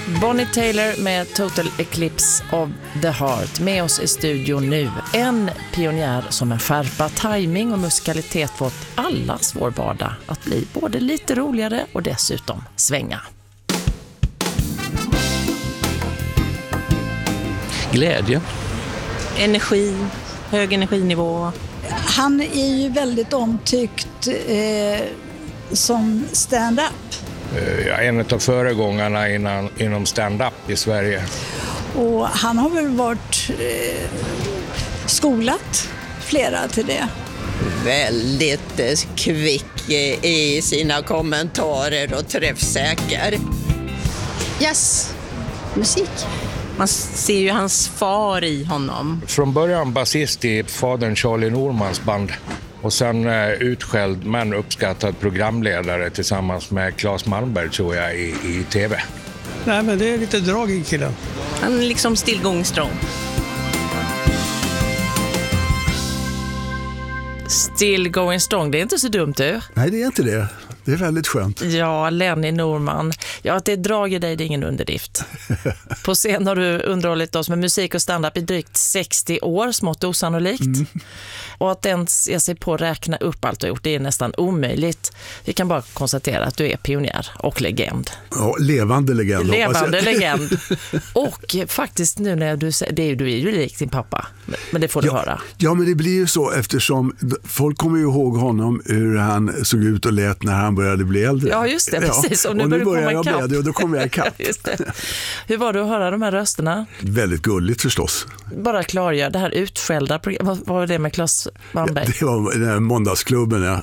Bonnie Tyler med Total Eclipse of the Heart med oss i studion nu. En pionjär som med skärpa, timing och musikalitet fått allas vår vardag att bli både lite roligare och dessutom svänga. Glädje. Energi, hög energinivå. Han är ju väldigt omtyckt som stand-up. Jag är en av föregångarna inom stand-up i Sverige. Och han har väl varit skolat flera till det. Väldigt kvick i sina kommentarer och träffsäker. Yes, musik. Man ser ju hans far i honom. Från början basist i fadern Charlie Normans band. Och sen utskälld men uppskattad programledare tillsammans med Claes Malmberg tror jag i tv. Nej, men det är lite drag i killen. Han är liksom still going strong. Still going strong, det är inte så dumt du. Nej, det är inte det. Det är väldigt skönt. Ja, Lenny Norman. Ja, att det drar i dig, det är ingen underdrift. På scen har du underhållit oss med musik och stand-up i drygt 60 år, smått osannolikt. Och att ens ge sig på att räkna upp allt du har gjort, det är nästan omöjligt. Vi kan bara konstatera att du är pionjär och legend. Ja, levande legend. Levande legend. Och faktiskt nu när du säger, du är ju lik din pappa, men det får du höra. Ja, men det blir ju så eftersom folk kommer ju ihåg honom hur han såg ut och lät när han började bli äldre. Ja, just det, precis. Och nu börjar jag bli det och då kommer jag ikapp. Just det. Hur var det att höra de här rösterna? Väldigt gulligt förstås. Bara klargör, det här utskällda programmet, vad var det med Claes Malmberg? Ja, det var den här måndagsklubben, ja.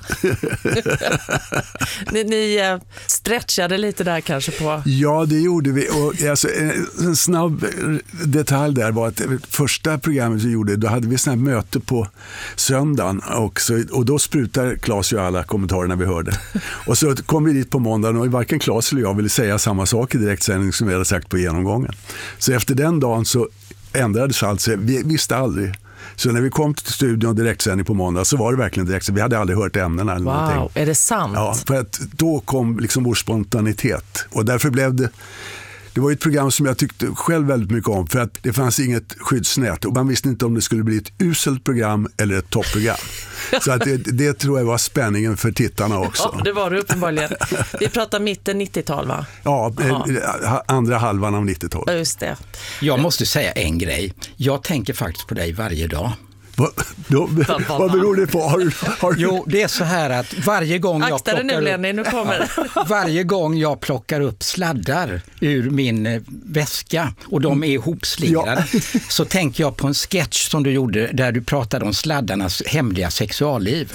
ni stretchade lite där kanske på... Ja, det gjorde vi. Och alltså, en snabb detalj där var att första programmet vi gjorde, då hade vi sån här möte på söndagen och då sprutar Claes ju alla kommentarerna vi hörde. Och så kom vi dit på måndagen och varken Claes eller jag ville säga samma sak i direktsändning som vi hade sagt på genomgången. Så efter den dagen så ändrades allt sig. Vi visste aldrig. Så när vi kom till studion och direktsändning på måndag så var det verkligen direktsändning. Vi hade aldrig hört ämnena eller någonting. Wow, är det sant? Ja, för att då kom liksom vår spontanitet. Och därför blev det var ett program som jag tyckte själv väldigt mycket om för att det fanns inget skyddsnät och man visste inte om det skulle bli ett uselt program eller ett toppprogram. Så att det tror jag var spänningen för tittarna också. Ja, det var det uppenbarligen. Vi pratar mitten 90-tal, va? Ja, andra halvan av 90-talet. Just det. Jag måste säga en grej. Jag tänker faktiskt på dig varje dag. Vad beror det på? Jo, det är så här att varje gång varje gång jag plockar upp sladdar ur min väska och de är ihopslingrade så tänker jag på en sketch som du gjorde där du pratade om sladdarnas hemliga sexualliv.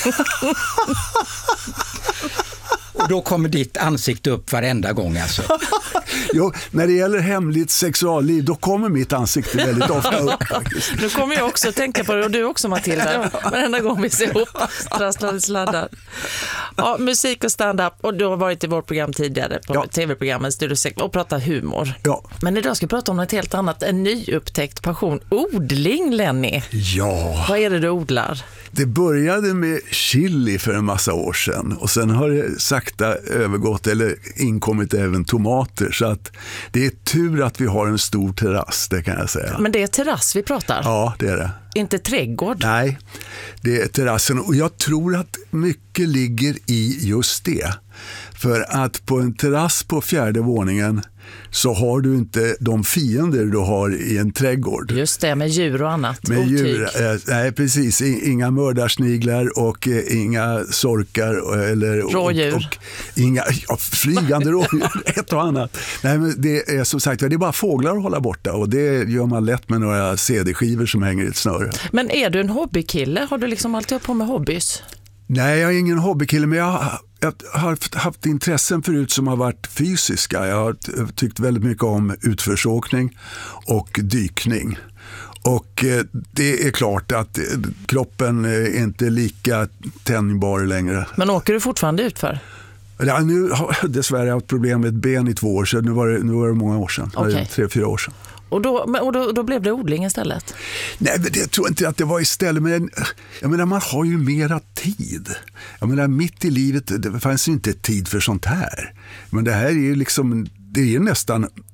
Och då kommer ditt ansikte upp varenda gång alltså. Jo, när det gäller hemligt sexualliv då kommer mitt ansikte väldigt ofta upp faktiskt. Nu kommer jag också tänka på det och du också Matilda. Varenda gång vi ser ihop trasslade sladdar. Ja, musik och stand-up och du har varit i vårt program tidigare på tv-programmet Studio 6 och pratat humor. Ja. Men idag ska vi prata om något helt annat. En nyupptäckt passion. Odling, Lenny. Ja. Vad är det du odlar? Det började med chili för en massa år sedan och sen har det sakta övergått eller inkommit även tomater så att det är tur att vi har en stor terrass, det kan jag säga. Men det är terrass vi pratar? Ja, det är det. Inte trädgård? Nej, det är terrassen och jag tror att mycket ligger i just det. För att på en terrass på 4:e våningen så har du inte de fiender du har i en trädgård. Just det, med djur och annat. Med djur, nej precis. Inga mördarsniglar och inga sorkar eller rådjur. Och inga flygande rådjur, ett och annat. Nej, men det är som sagt, det är bara fåglar att hålla borta och det gör man lätt med några CD-skivor som hänger i ett snöre. Men är du en hobbykille? Har du liksom alltid hållit på med hobbys? Nej, jag är ingen hobbykille, men jag har haft intressen förut som har varit fysiska. Jag har tyckt väldigt mycket om utförsåkning och dykning. Och det är klart att kroppen är inte lika tänjbar längre. Men åker du fortfarande utför? Ja, nu har jag dessvärre haft problem med ett ben i 2 år sedan. Nu var det många år sedan, 3-4 år sedan. Och då blev det odling istället? Nej, men jag tror inte att det var istället. Men jag menar, man har ju mera tid. Jag menar, mitt i livet det fanns ju inte tid för sånt här. Men det här är ju liksom, det är nästan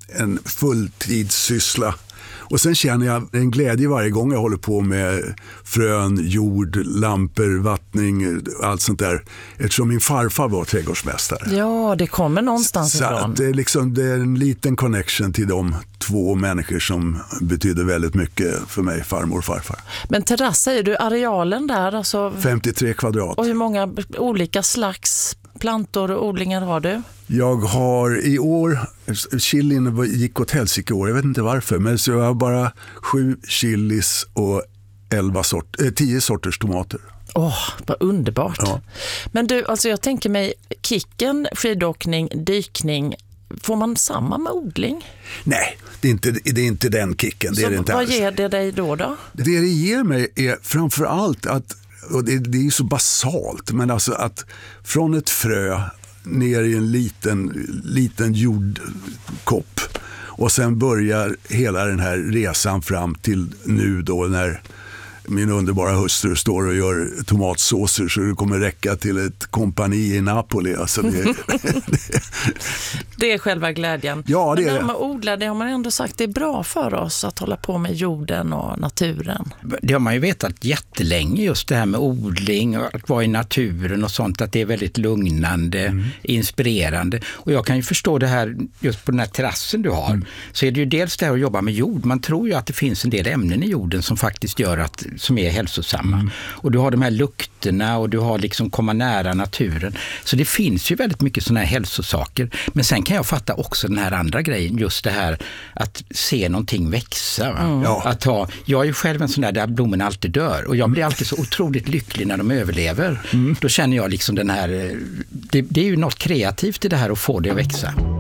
en fulltidssyssla. Och sen känner jag en glädje varje gång jag håller på med frön, jord, lampor, vattning, allt sånt där. Eftersom min farfar var trädgårdsmästare. Ja, det kommer någonstans så ifrån. det är en liten connection till de två människor som betyder väldigt mycket för mig, farmor och farfar. Men terrass, säger du, arealen där? Alltså... 53 kvadrat. Och hur många olika slags plantor och odlingar har du? Jag har i år, chilin gick åt helsike i år, jag vet inte varför, men så jag har bara 7 chilis och 10 sorters tomater. Vad underbart. Ja. Men du, alltså jag tänker mig kicken, skidåkning, dykning, får man samma med odling? Nej, det är inte den kicken. Det är det inte vad alls. ger det dig då? Det ger mig är framförallt att, och det är så basalt, men alltså att från ett frö ner i en liten jordkopp och sen börjar hela den här resan fram till nu då när min underbara hustru står och gör tomatsåser så det kommer räcka till ett kompani i Napoli. Alltså det är själva glädjen. Ja, det är det. Men när man odlar, det har man ändå sagt, det är bra för oss att hålla på med jorden och naturen. Det har man ju vetat jättelänge, just det här med odling och att vara i naturen och sånt, att det är väldigt lugnande, inspirerande. Och jag kan ju förstå det här, just på den här terrassen du har, så är det ju dels det här att jobba med jord. Man tror ju att det finns en del ämnen i jorden som faktiskt gör som är hälsosamma. Och du har de här lukterna och du har liksom komma nära naturen. Så det finns ju väldigt mycket sådana här hälsosaker. Men sen kan jag fatta också den här andra grejen, just det här att se någonting växa. Ja. Jag är ju själv en sån där blommorna alltid dör och jag blir alltid så otroligt lycklig när de överlever. Då känner jag liksom den här, det är ju något kreativt i det här att få det att växa.